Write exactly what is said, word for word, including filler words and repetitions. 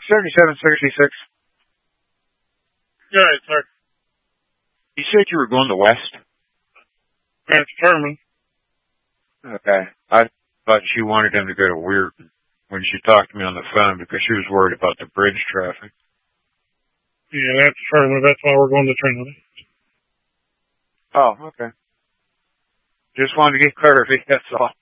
seventy-seven sixty-six. All right, sir. You said you were going to West? That's Sherman. Okay. I thought she wanted him to go to Weirton when she talked to me on the phone because she was worried about the bridge traffic. Yeah, that's Sherman. That's why we're going to Trinity. Oh, okay. Just wanted to get clarity, that's all.